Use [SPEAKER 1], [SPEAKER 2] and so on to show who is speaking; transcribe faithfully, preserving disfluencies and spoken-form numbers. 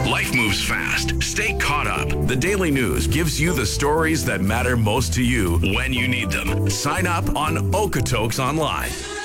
[SPEAKER 1] Life moves fast. Stay caught up. The Daily News gives you the stories that matter most to you when you need them. Sign up on Okotoks Online.